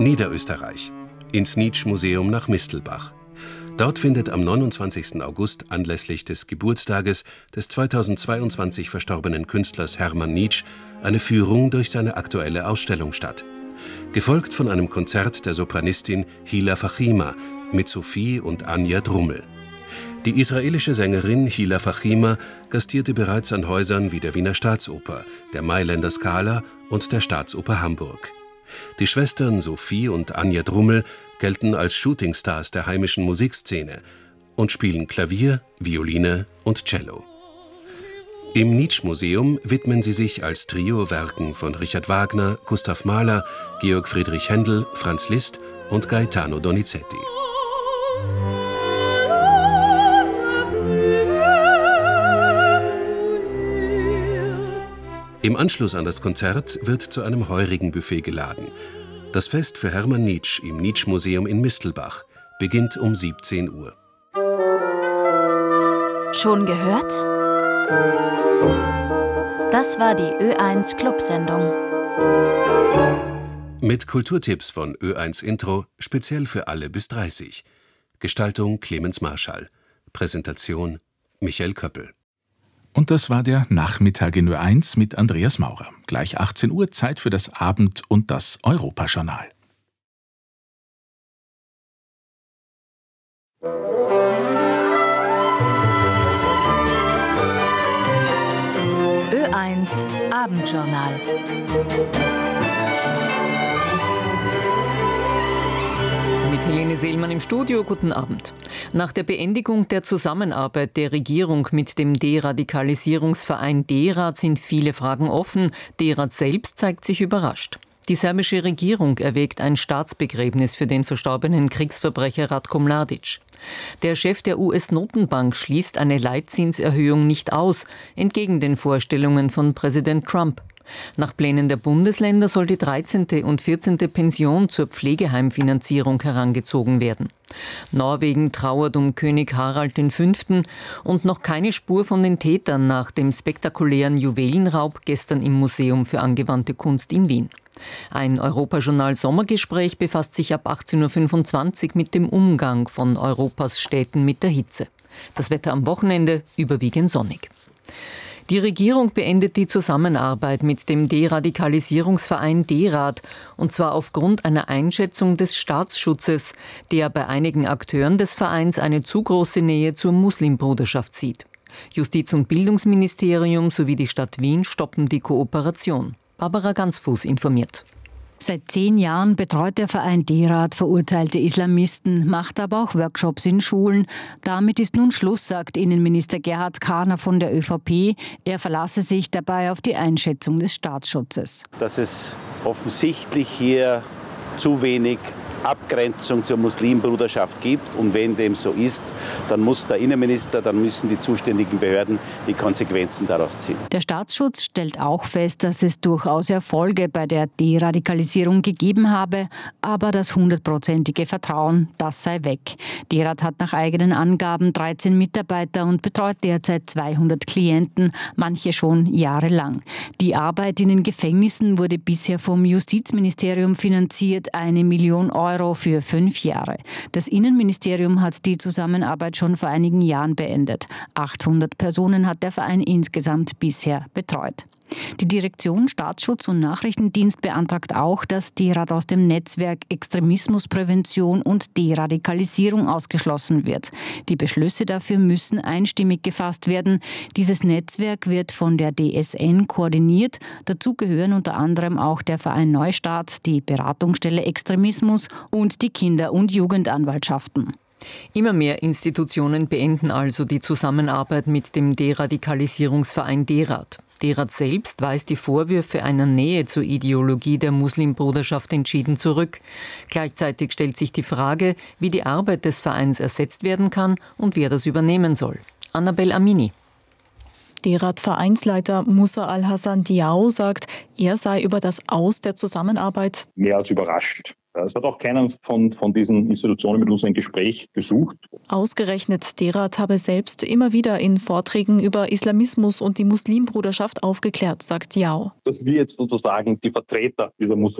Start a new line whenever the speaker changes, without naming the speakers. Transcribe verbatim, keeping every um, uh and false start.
Niederösterreich, ins Nitsch-Museum nach Mistelbach. Dort findet am neunundzwanzigsten August anlässlich des Geburtstages des zweitausendzweiundzwanzig verstorbenen Künstlers Hermann Nitsch eine Führung durch seine aktuelle Ausstellung statt. Gefolgt von einem Konzert der Sopranistin Hila Fachima mit Sophie und Anja Drummel. Die israelische Sängerin Hila Fachima gastierte bereits an Häusern wie der Wiener Staatsoper, der Mailänder Scala und der Staatsoper Hamburg. Die Schwestern Sophie und Anja Drummel gelten als Shootingstars der heimischen Musikszene und spielen Klavier, Violine und Cello. Im Nitsch-Museum widmen sie sich als Trio Werken von Richard Wagner, Gustav Mahler, Georg Friedrich Händel, Franz Liszt und Gaetano Donizetti. Im Anschluss an das Konzert wird zu einem heurigen Buffet geladen. Das Fest für Hermann Nitsch im Nitsch-Museum in Mistelbach beginnt um siebzehn Uhr.
Schon gehört? Das war die Ö eins Clubsendung.
Mit Kulturtipps von Ö eins Intro, speziell für alle bis dreißig. Gestaltung Clemens Marschall. Präsentation Michael Köppel.
Und das war der Nachmittag in Ö eins mit Andreas Maurer. Gleich achtzehn Uhr, Zeit für das Abend- und das Europajournal.
Ö eins Abendjournal.
Mit Helene Seelmann im Studio, guten Abend. Nach der Beendigung der Zusammenarbeit der Regierung mit dem Deradikalisierungsverein D-Rad sind viele Fragen offen. D-Rad selbst zeigt sich überrascht. Die serbische Regierung erwägt ein Staatsbegräbnis für den verstorbenen Kriegsverbrecher Ratko Mladic. Der Chef der U S-Notenbank schließt eine Leitzinserhöhung nicht aus, entgegen den Vorstellungen von Präsident Trump. Nach Plänen der Bundesländer soll die dreizehnte und vierzehnte Pension zur Pflegeheimfinanzierung herangezogen werden. Norwegen trauert um König Harald der Fünfte und noch keine Spur von den Tätern nach dem spektakulären Juwelenraub gestern im Museum für angewandte Kunst in Wien. Ein Europajournal-Sommergespräch befasst sich ab achtzehn Uhr fünfundzwanzig mit dem Umgang von Europas Städten mit der Hitze. Das Wetter am Wochenende überwiegend sonnig. Die Regierung beendet die Zusammenarbeit mit dem Deradikalisierungsverein D-Rad, und zwar aufgrund einer Einschätzung des Staatsschutzes, der bei einigen Akteuren des Vereins eine zu große Nähe zur Muslimbruderschaft sieht. Justiz- und Bildungsministerium sowie die Stadt Wien stoppen die Kooperation. Barbara Gansfuß informiert.
Seit zehn Jahren betreut der Verein D-Rad verurteilte Islamisten, macht aber auch Workshops in Schulen. Damit ist nun Schluss, sagt Innenminister Gerhard Kahner von der ÖVP. Er verlasse sich dabei auf die Einschätzung des Staatsschutzes.
Dass es offensichtlich hier zu wenig Abgrenzung zur Muslimbruderschaft gibt. Und wenn dem so ist, dann muss der Innenminister, dann müssen die zuständigen Behörden die Konsequenzen daraus ziehen.
Der Staatsschutz stellt auch fest, dass es durchaus Erfolge bei der Deradikalisierung gegeben habe, aber das hundertprozentige Vertrauen, das sei weg. D-Rad hat nach eigenen Angaben dreizehn Mitarbeiter und betreut derzeit zweihundert Klienten, manche schon jahrelang. Die Arbeit in den Gefängnissen wurde bisher vom Justizministerium finanziert, eine Million Euro für fünf Jahre. Das Innenministerium hat die Zusammenarbeit schon vor einigen Jahren beendet. achthundert Personen hat der Verein insgesamt bisher betreut. Die Direktion Staatsschutz und Nachrichtendienst beantragt auch, dass D-Rad aus dem Netzwerk Extremismusprävention und Deradikalisierung ausgeschlossen wird. Die Beschlüsse dafür müssen einstimmig gefasst werden. Dieses Netzwerk wird von der D S N koordiniert. Dazu gehören unter anderem auch der Verein Neustart, die Beratungsstelle Extremismus und die Kinder- und Jugendanwaltschaften.
Immer mehr Institutionen beenden also die Zusammenarbeit mit dem Deradikalisierungsverein D-Rad. D-Rad selbst weist die Vorwürfe einer Nähe zur Ideologie der Muslimbruderschaft entschieden zurück. Gleichzeitig stellt sich die Frage, wie die Arbeit des Vereins ersetzt werden kann und wer das übernehmen soll. Annabel Amini.
D-Rad-Vereinsleiter Musa Al-Hassan Diao sagt, er sei über das Aus der Zusammenarbeit
mehr als überrascht. Es hat auch keiner von, von diesen Institutionen mit uns ein Gespräch gesucht.
Ausgerechnet D-Rad habe selbst immer wieder in Vorträgen über Islamismus und die Muslimbruderschaft aufgeklärt, sagt Diao.
Dass wir jetzt sozusagen die Vertreter dieser Muslim